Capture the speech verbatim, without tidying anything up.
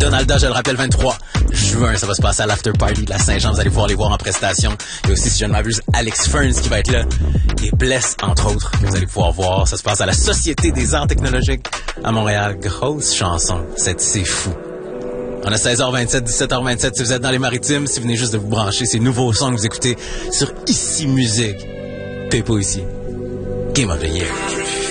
Donalda, je le rappelle, vingt-trois juin, ça va se passer à l'after party de la Saint-Jean. Vous allez pouvoir les voir en prestation. Et aussi, si je ne m'abuse, Alex Ferns qui va être là. Et Bless, entre autres, que vous allez pouvoir voir. Ça se passe à la Société des arts technologiques à Montréal. Grosse chanson. C'est, c'est fou. On a seize heures vingt-sept, dix-sept heures vingt-sept si vous êtes dans les Maritimes. Si vous venez juste de vous brancher, ces nouveaux sons que vous écoutez sur Ici Musique. T'es pas ici. Game of the Year.